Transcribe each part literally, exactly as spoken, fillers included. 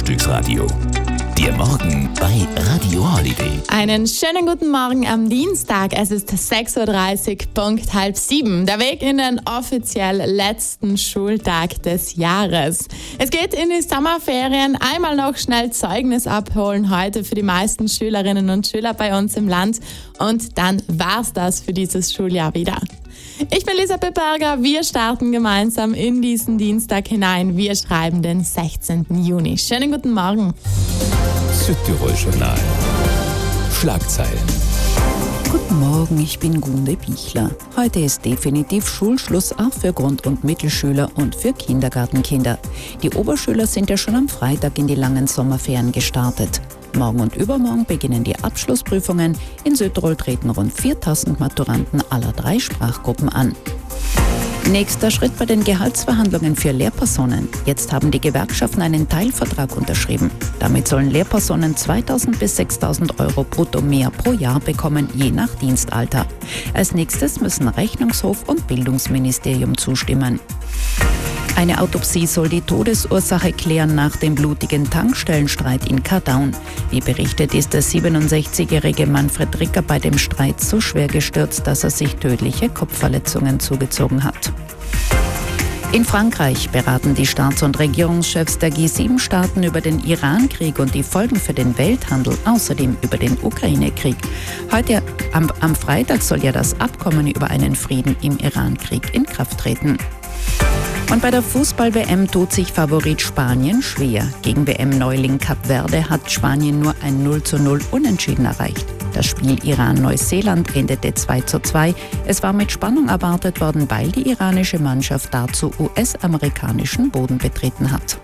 Frühstücksradio. Der Morgen bei Radio Holiday. Einen schönen guten Morgen am Dienstag. Es ist sechs Uhr dreißig, Punkt halb sieben. Der Weg in den offiziell letzten Schultag des Jahres. Es geht in die Sommerferien. Einmal noch schnell Zeugnis abholen heute für die meisten Schülerinnen und Schüler bei uns im Land. Und dann war's das für dieses Schuljahr wieder. Ich bin Lisa Pipperger, wir starten gemeinsam in diesen Dienstag hinein. Wir schreiben den sechzehnten Juni. Schönen guten Morgen. Südtirol Journal. Schlagzeilen. Guten Morgen, ich bin Gunde Bichler. Heute ist definitiv Schulschluss auch für Grund- und Mittelschüler und für Kindergartenkinder. Die Oberschüler sind ja schon am Freitag in die langen Sommerferien gestartet. Morgen und übermorgen beginnen die Abschlussprüfungen. In Südtirol treten rund viertausend Maturanten aller drei Sprachgruppen an. Nächster Schritt bei den Gehaltsverhandlungen für Lehrpersonen. Jetzt haben die Gewerkschaften einen Teilvertrag unterschrieben. Damit sollen Lehrpersonen zweitausend bis sechstausend Euro brutto mehr pro Jahr bekommen, je nach Dienstalter. Als nächstes müssen Rechnungshof und Bildungsministerium zustimmen. Eine Autopsie soll die Todesursache klären nach dem blutigen Tankstellenstreit in Kardaun. Wie berichtet, ist der siebenundsechzigjährige Manfred Ricker bei dem Streit so schwer gestürzt, dass er sich tödliche Kopfverletzungen zugezogen hat. In Frankreich beraten die Staats- und Regierungschefs der G sieben Staaten über den Iran-Krieg und die Folgen für den Welthandel, außerdem über den Ukraine-Krieg. Heute am, am Freitag soll ja das Abkommen über einen Frieden im Iran-Krieg in Kraft treten. Und bei der Fußball-W M tut sich Favorit Spanien schwer. Gegen W M-Neuling Kap Verde hat Spanien nur ein null zu null Unentschieden erreicht. Das Spiel Iran-Neuseeland endete zwei zu zwei. Es war mit Spannung erwartet worden, weil die iranische Mannschaft dazu U S-amerikanischen Boden betreten hat.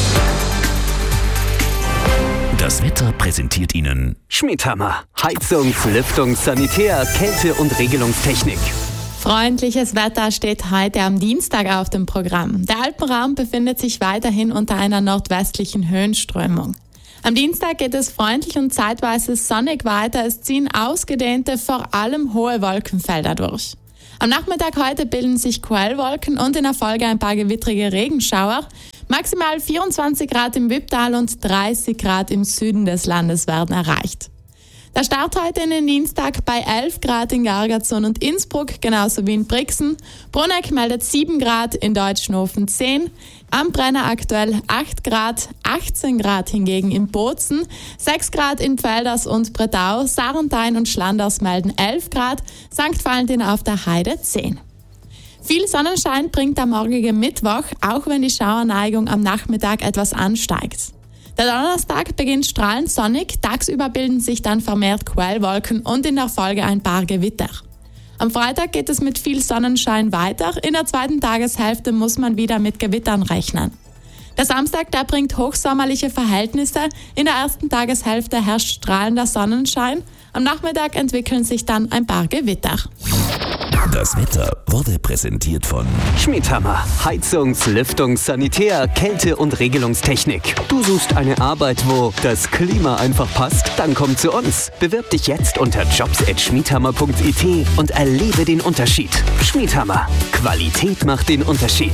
Das Wetter präsentiert Ihnen Schmiedhammer. Heizungs-, Lüftungs-, Sanitär-, Kälte- und Regelungstechnik. Freundliches Wetter steht heute am Dienstag auf dem Programm. Der Alpenraum befindet sich weiterhin unter einer nordwestlichen Höhenströmung. Am Dienstag geht es freundlich und zeitweise sonnig weiter. Es ziehen ausgedehnte, vor allem hohe Wolkenfelder durch. Am Nachmittag heute bilden sich Quellwolken und in der Folge ein paar gewittrige Regenschauer. Maximal vierundzwanzig Grad im Wipptal und dreißig Grad im Süden des Landes werden erreicht. Der Start heute in den Dienstag bei elf Grad in Gargarzon und Innsbruck, genauso wie in Brixen. Bruneck meldet sieben Grad, in Deutschenhofen zehn. Am Brenner aktuell acht Grad, achtzehn Grad hingegen in Bozen, sechs Grad in Pfälders und Bretau, Sarrentein und Schlanders melden elf Grad, Sankt Valentin auf der Heide zehn. Viel Sonnenschein bringt der morgige Mittwoch, auch wenn die Schauerneigung am Nachmittag etwas ansteigt. Der Donnerstag beginnt strahlend sonnig, tagsüber bilden sich dann vermehrt Quellwolken und in der Folge ein paar Gewitter. Am Freitag geht es mit viel Sonnenschein weiter, in der zweiten Tageshälfte muss man wieder mit Gewittern rechnen. Der Samstag, der bringt hochsommerliche Verhältnisse, in der ersten Tageshälfte herrscht strahlender Sonnenschein, am Nachmittag entwickeln sich dann ein paar Gewitter. Das Wetter wurde präsentiert von Schmiedhammer. Heizungs-, Lüftungs-, Sanitär-, Kälte- und Regelungstechnik. Du suchst eine Arbeit, wo das Klima einfach passt? Dann komm zu uns. Bewirb dich jetzt unter jobs at schmiedhammer punkt i t und erlebe den Unterschied. Schmiedhammer. Qualität macht den Unterschied.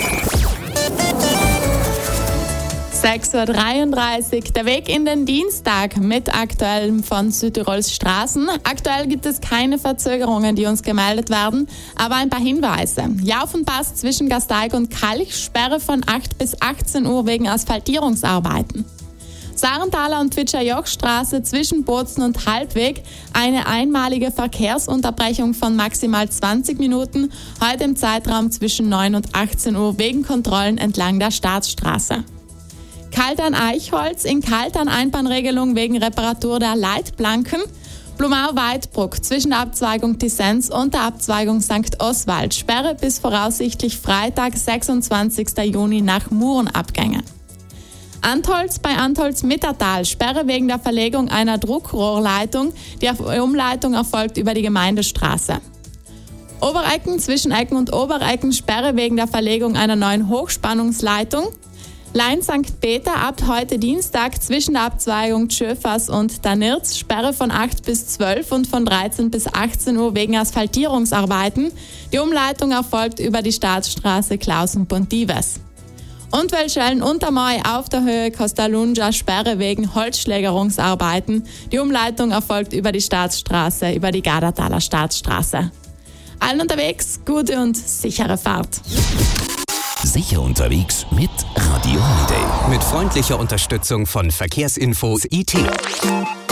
sechs Uhr dreiunddreißig, der Weg in den Dienstag mit Aktuellem von Südtirols Straßen. Aktuell gibt es keine Verzögerungen, die uns gemeldet werden, aber ein paar Hinweise. Jaufenpass zwischen Gasteig und Kalch, Sperre von acht bis achtzehn Uhr wegen Asphaltierungsarbeiten. Sarenthaler und Twitscher-Joch-Straße zwischen Bozen und Halbweg, eine einmalige Verkehrsunterbrechung von maximal zwanzig Minuten, heute im Zeitraum zwischen neun und achtzehn Uhr wegen Kontrollen entlang der Staatsstraße. Kaltern-Eichholz, in Kaltern Einbahnregelung wegen Reparatur der Leitplanken. Blumau-Weidbruck zwischen der Abzweigung Tissenz und der Abzweigung Sankt Oswald. Sperre bis voraussichtlich Freitag, sechsundzwanzigsten Juni nach Murenabgänge. Antholz bei Antholz-Mittertal. Sperre wegen der Verlegung einer Druckrohrleitung. Die Umleitung erfolgt über die Gemeindestraße. Oberecken zwischen Ecken und Oberecken. Sperre wegen der Verlegung einer neuen Hochspannungsleitung. Lein Sankt Peter ab heute Dienstag zwischen der Abzweigung Tschöfers und Danirz, Sperre von acht bis zwölf und von dreizehn bis achtzehn Uhr wegen Asphaltierungsarbeiten. Die Umleitung erfolgt über die Staatsstraße Klausen-Pontives. Und weil Schellen Untermai auf der Höhe Costalunga Sperre wegen Holzschlägerungsarbeiten. Die Umleitung erfolgt über die Staatsstraße, über die Gardertaler Staatsstraße. Allen unterwegs, gute und sichere Fahrt. Sicher unterwegs mit Radio Holiday. Mit freundlicher Unterstützung von Verkehrsinfos I T.